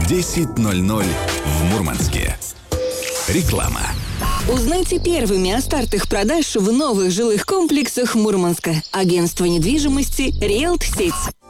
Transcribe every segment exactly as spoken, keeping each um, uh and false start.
десять ноль ноль в Мурманске. Реклама. Узнайте первыми о стартах продаж в новых жилых комплексах Мурманска. Агентство недвижимости «Риэлт-Сеть».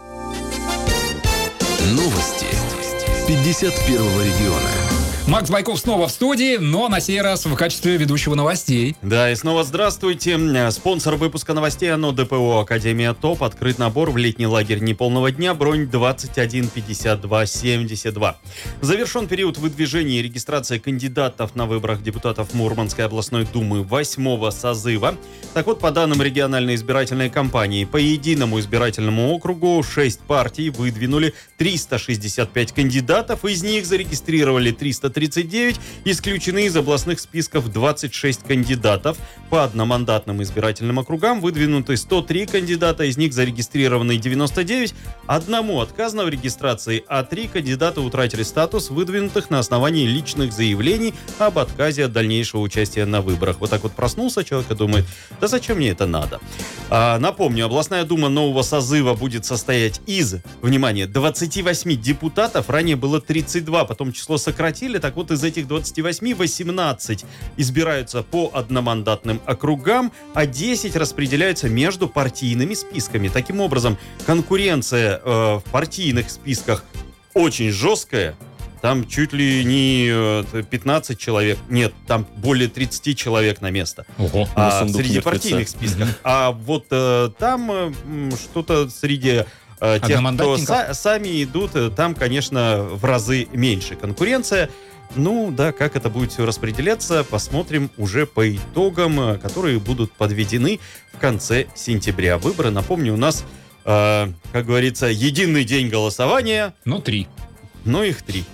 Новости пятьдесят первого региона. Макс Байков снова в студии, но на сей раз в качестве ведущего новостей. Да, и снова здравствуйте. Спонсор выпуска новостей ОНО ДПО «Академия ТОП». Открыт набор в летний лагерь неполного дня. Бронь двадцать один пятьдесят два семьдесят два. Завершен период выдвижения и регистрации кандидатов на выборах депутатов Мурманской областной думы восьмого созыва. Так вот, по данным региональной избирательной кампании, по единому избирательному округу шесть партий выдвинули триста шестьдесят пять кандидатов. Из них зарегистрировали триста тридцать девять, исключены из областных списков двадцать шесть кандидатов. По одномандатным избирательным округам выдвинуты сто три кандидата, из них зарегистрированы девяносто девять. Одному отказано в регистрации, а три кандидата утратили статус, выдвинутых на основании личных заявлений об отказе от дальнейшего участия на выборах. Вот так вот проснулся человек и думает, да зачем мне это надо? А, напомню, областная дума нового созыва будет состоять из, внимание, двадцати восьми депутатов, ранее было тридцать два, потом число сократили. Так вот, из этих двадцати восьми восемнадцать избираются по одномандатным округам, а десять распределяются между партийными списками. Таким образом, конкуренция э, в партийных списках очень жесткая. Там чуть ли не пятнадцать человек, нет, там более тридцать человек на место. Ого, а, на среди мертвеца. партийных списков. А вот э, там э, что-то среди... Тех, кто са- сами идут, там, конечно, в разы меньше конкуренция. Ну, да, как это будет все распределяться, посмотрим уже по итогам, которые будут подведены в конце сентября. Выборы, напомню, у нас, э, как говорится, единый день голосования. Ну, три. Ну, их три.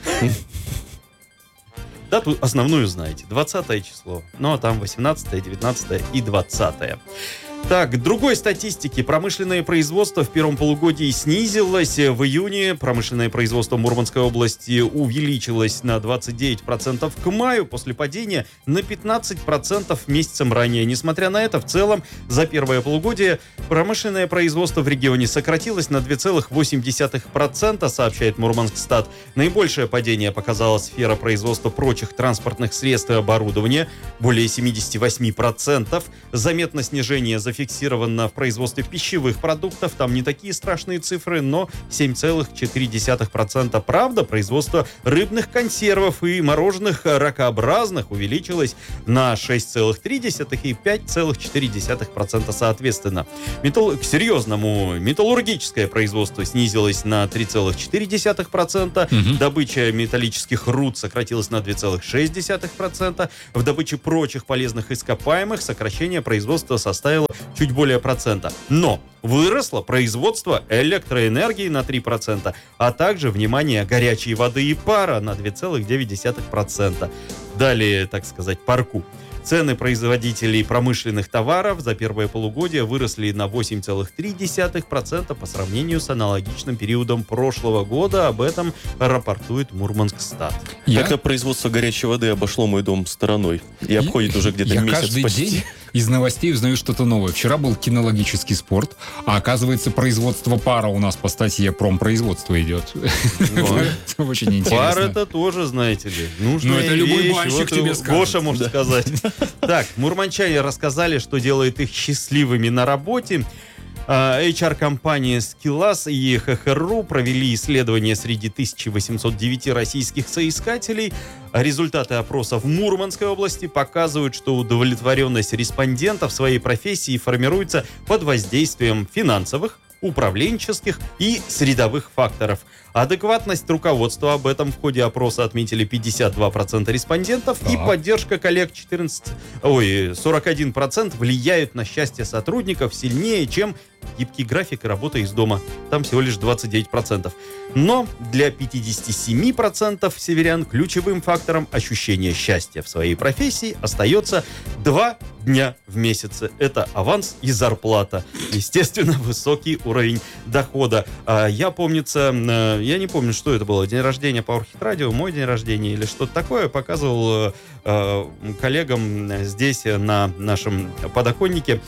Дату основную знаете. двадцатое число. Ну, а там восемнадцатое, девятнадцатое и двадцатое. Так, к другой статистике. Промышленное производство в первом полугодии снизилось. В июне промышленное производство Мурманской области увеличилось на двадцать девять процентов к маю, после падения на пятнадцать процентов месяцем ранее. Несмотря на это, в целом за первое полугодие промышленное производство в регионе сократилось на два целых восемь десятых процента, сообщает Мурманскстат. Наибольшее падение показала сфера производства прочих транспортных средств и оборудования, более семьдесят восемь процентов. Заметно снижение за зафиксировано в производстве пищевых продуктов. Там не такие страшные цифры, но семь целых четыре десятых процента. Правда, производство рыбных консервов и мороженых ракообразных увеличилось на шесть целых три десятых и пять целых четыре десятых процента соответственно. Металл... К серьезному металлургическое производство снизилось на три целых четыре десятых процента. Угу. Добыча металлических руд сократилась на два целых шесть десятых процента. В добыче прочих полезных ископаемых сокращение производства составило чуть более процента. Но выросло производство электроэнергии на три процента, а также, внимание, горячей воды и пара на два целых девять десятых процента. Далее, так сказать, парку. Цены производителей промышленных товаров за первое полугодие выросли на восемь целых три десятых процента по сравнению с аналогичным периодом прошлого года. Об этом рапортует Мурманскстат. Я... Как-то производство горячей воды обошло мой дом стороной и обходит уже где-то я месяц каждый почти. День из новостей узнаю что-то новое. Вчера был кинологический спорт, а оказывается, производство пара у нас по статье промпроизводство идет. Это очень интересно. Пар это тоже, знаете ли, нужная вещь. Ну, это любой банщик тебе скажет. Гоша может сказать. Так, мурманчане рассказали, что делает их счастливыми на работе. эйч ар-компании Skillas и эйч эр ю провели исследование среди тысяча восемьсот девять российских соискателей. Результаты опроса в Мурманской области показывают, что удовлетворенность респондентов своей профессии формируется под воздействием финансовых, управленческих и средовых факторов. Адекватность руководства, об этом в ходе опроса отметили пятьдесят два процента респондентов, так. И поддержка коллег четырнадцать, ой, сорок один процент влияют на счастье сотрудников сильнее, чем гибкий график и работа из дома. Там всего лишь двадцать девять процентов. Но для пятьдесят семь процентов северян ключевым фактором ощущения счастья в своей профессии остается два дня в месяце. Это аванс и зарплата. Естественно, высокий уровень дохода. А я, помнится, я не помню, что это было. День рождения по Орхидрадио, мой день рождения или что-то такое. Показывал э, коллегам здесь на нашем подоконнике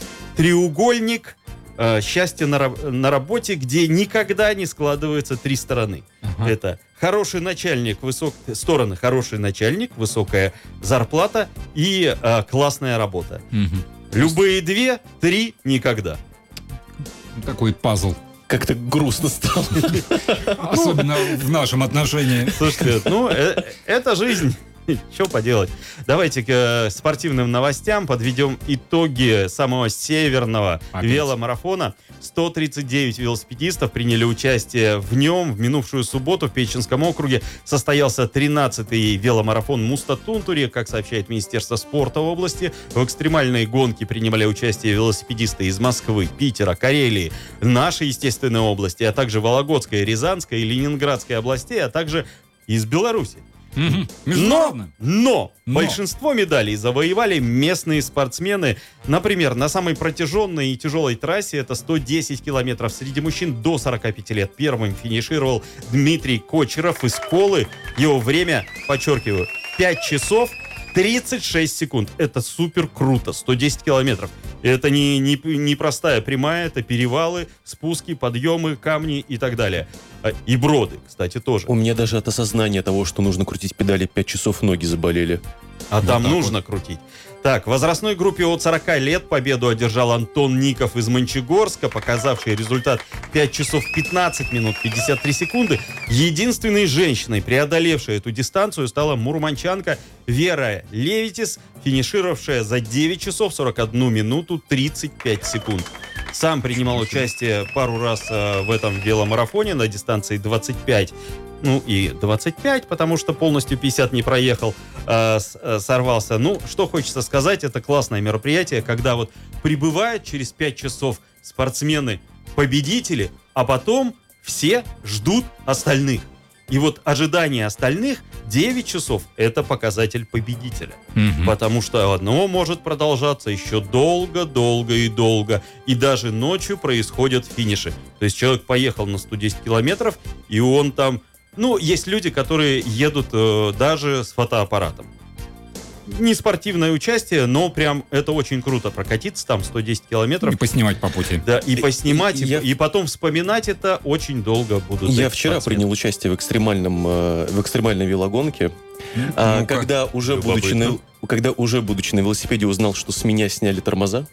треугольник э, счастья на, на работе, где никогда не складываются три стороны. Ага. Ага. Это хороший начальник, высок... стороны хороший начальник, высокая зарплата и э, классная работа. Мгм. Любые две, три никогда. Такой пазл. Как-то грустно стало. Особенно в нашем отношении. Слушайте, ну, э, это жизнь. Что поделать? Давайте к э, спортивным новостям подведем итоги самого северного Опять. веломарафона. сто тридцать девять велосипедистов приняли участие в нем. В минувшую субботу в Печенском округе состоялся тринадцатый веломарафон Муста-Тунтуре. Как сообщает Министерство спорта области, в экстремальной гонке принимали участие велосипедисты из Москвы, Питера, Карелии, нашей, естественной области, а также Вологодской, Рязанской и Ленинградской областей, а также из Беларуси. Мгм. Но, Международно. но, Но. большинство медалей завоевали местные спортсмены. Например, на самой протяженной и тяжелой трассе, это сто десять километров, среди мужчин до сорока пяти лет, первым финишировал Дмитрий Кочеров из Колы. Его время, подчеркиваю, пять часов тридцать шесть секунд. Это супер круто. сто десять километров. Это не, не, не простая прямая, это перевалы, спуски, подъемы, камни и так далее. А, И броды, кстати, тоже. У меня даже от осознания того, что нужно крутить педали пять часов, ноги заболели. А Вот там так нужно крутить. Так, в возрастной группе от сорока лет победу одержал Антон Ников из Мончегорска, показавший результат пять часов пятнадцать минут пятьдесят три секунды. Единственной женщиной, преодолевшей эту дистанцию, стала мурманчанка Вера Левитис, финишировавшая за девять часов сорок одну минуту тридцать пять секунд. Сам принимал участие пару раз э, в этом веломарафоне на дистанции двадцать пять. Ну и двадцать пять, потому что полностью пятьдесят не проехал, э, с- э, сорвался. Ну, что хочется сказать, это классное мероприятие, когда вот прибывают через пять часов спортсмены-победители, а потом все ждут остальных. И вот ожидание остальных девять часов – это показатель победителя. Мгм. Потому что одно может продолжаться еще долго, долго и долго. И даже ночью происходят финиши. То есть человек поехал на сто десять километров, и он там... Ну, есть люди, которые едут э, даже с фотоаппаратом. Не спортивное участие, но прям это очень круто. Прокатиться там сто десять километров. И поснимать по пути. Да, и поснимать, и, Я- и потом вспоминать это очень долго будут. Я эти вчера спортсмены. принял участие в экстремальном, э, в экстремальной велогонке, а, Ну, как? когда, уже будучи на, когда уже будучи на велосипеде узнал, что с меня сняли тормоза.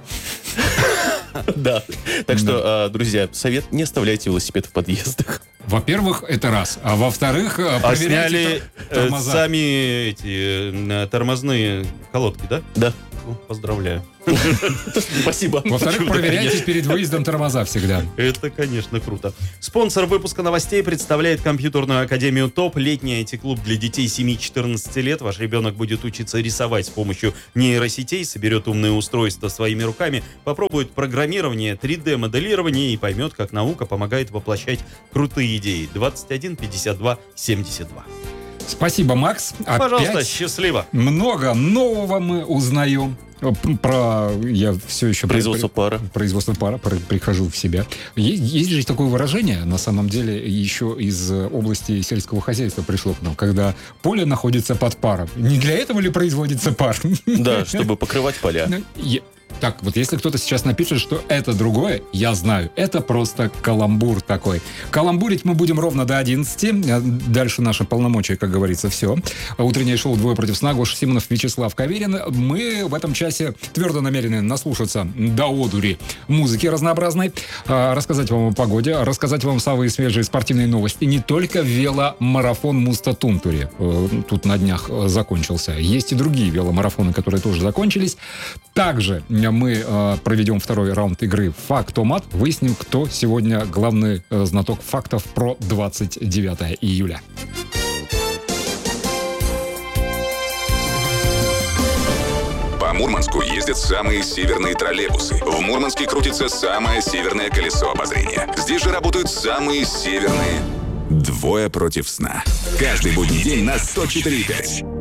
Да. Так что, а, друзья, совет: не оставляйте велосипед в подъездах. Во-первых, это раз. А во-вторых, э, А проверяйте сняли тор- э, тормоза. сами эти э, тормозные колодки, да? Да. Ну, поздравляю. Спасибо. Во-вторых, Чудо, проверяйте конечно. перед выездом тормоза всегда. Это, конечно, круто. Спонсор выпуска новостей представляет компьютерную академию ТОП. Летний ай ти-клуб для детей семи-четырнадцати лет. Ваш ребенок будет учиться рисовать с помощью нейросетей, соберет умные устройства своими руками, попробует программирование, три дэ-моделирование и поймет, как наука помогает воплощать крутые идеи. двадцать один пятьдесят два семьдесят два. Спасибо, Макс. Пожалуйста, Опять счастливо. много нового мы узнаем. Про... Я все еще... при- Производство при- пара. Производство пара. при- Прихожу в себя. Есть, есть же такое выражение, на самом деле, еще из э, области сельского хозяйства пришло к нам, когда поле находится под паром. Не для этого ли производится пар? Да, чтобы покрывать поля. Ну, я- Так, вот если кто-то сейчас напишет, что это другое, я знаю. Это просто каламбур такой. Каламбурить мы будем ровно до одиннадцати. Дальше наши полномочия, как говорится, все. Утреннее шоу «Двое против сна». Гоша Симонов, Вячеслав Каверин. Мы в этом часе твердо намерены наслушаться до одури музыки разнообразной, а, рассказать вам о погоде, рассказать вам самые свежие спортивные новости. Не только веломарафон Муста-Тунтуре. Э, Тут на днях э, закончился. Есть и другие веломарафоны, которые тоже закончились. Также мы э, проведем второй раунд игры «Фактомат». Выясним, кто сегодня главный э, знаток фактов про двадцать девятое июля. По Мурманску ездят самые северные троллейбусы. В Мурманске крутится самое северное колесо обозрения. Здесь же работают самые северные «Двое против сна». Каждый будний день на сто четыре и пять.